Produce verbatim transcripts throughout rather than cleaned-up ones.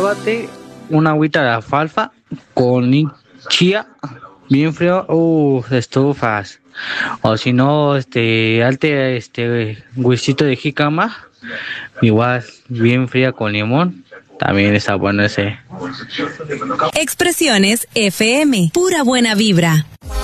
tómate una agüita de alfalfa con chía, bien frío, uh, estufas. O si no, este, alte, este, huesito de jícama, igual, bien fría con limón, también está bueno ese. Expresiones F M, pura buena vibra.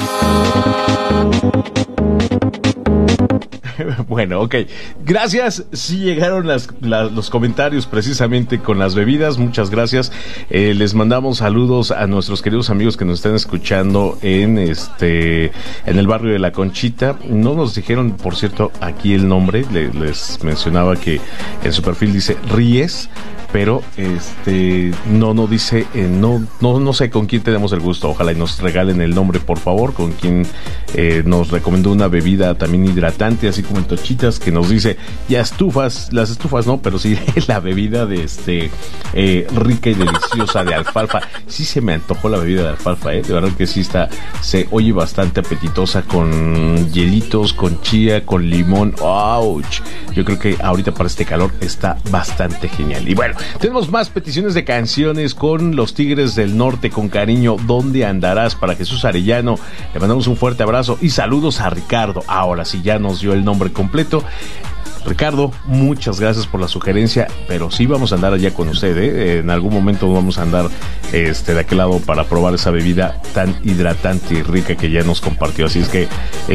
Bueno, ok. Gracias. Sí llegaron las, las, los comentarios precisamente con las bebidas. Muchas gracias. Eh, les mandamos saludos a nuestros queridos amigos que nos están escuchando en este en el barrio de La Conchita. No nos dijeron, por cierto, aquí el nombre. Le, les mencionaba que en su perfil dice Ríes, pero este no no dice eh, no no no sé con quién tenemos el gusto. Ojalá y nos regalen el nombre, por favor, con quien eh, nos recomendó una bebida también hidratante, así como el Tochitas, que nos dice ya estufas, las estufas no, pero sí la bebida de este eh, rica y deliciosa de alfalfa. Sí se me antojó la bebida de alfalfa, eh, de verdad que sí está, se oye bastante apetitosa, con hielitos, con chía, con limón. ¡Ouch! Yo creo que ahorita para este calor está bastante genial. Y bueno, tenemos más peticiones de canciones con los Tigres del Norte, con cariño. ¿Dónde andarás? Para Jesús Arellano. Le mandamos un fuerte abrazo y saludos a Ricardo. Ahora sí ya nos dio el nombre completo. Ricardo, muchas gracias por la sugerencia, pero sí vamos a andar allá con usted, ¿eh? En algún momento vamos a andar este, de aquel lado para probar esa bebida tan hidratante y rica que ya nos compartió. Así es que,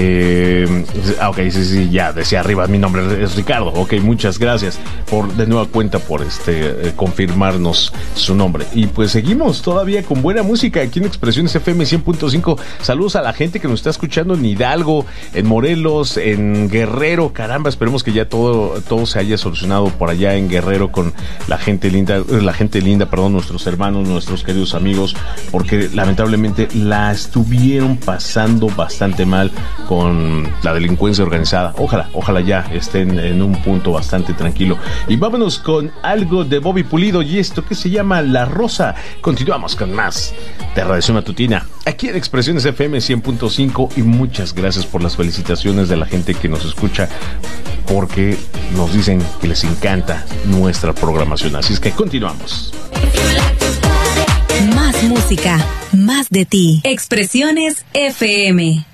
eh, ok, sí, sí, ya decía arriba, mi nombre es Ricardo. Ok, muchas gracias por de nueva cuenta por este eh, confirmarnos su nombre. Y pues seguimos todavía con buena música aquí en Expresiones F M cien punto cinco. Saludos a la gente que nos está escuchando en Hidalgo, en Morelos, en Guerrero. Caramba, esperemos que ya todo Todo, todo se haya solucionado por allá en Guerrero con la gente linda, la gente linda, perdón, nuestros hermanos, nuestros queridos amigos, porque lamentablemente la estuvieron pasando bastante mal con la delincuencia organizada. Ojalá, ojalá ya estén en un punto bastante tranquilo. Y vámonos con algo de Bobby Pulido y esto que se llama La Rosa. Continuamos con más de Radio Matutina aquí en Expresiones F M cien punto cinco y muchas gracias por las felicitaciones de la gente que nos escucha, porque nos dicen que les encanta nuestra programación. Así es que continuamos. Más música, más de ti. Expresiones F M.